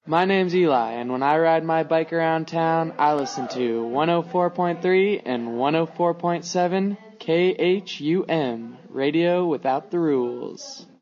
My name's Eli, and when I ride my bike around town, I listen to 104.3 and 104.7 KHUM, Radio Without the Rules.